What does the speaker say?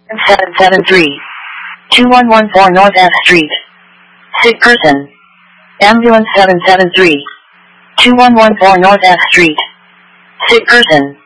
773. 2114 North F Street. Sick person. Ambulance 773. 2114 North F Street. Sick person.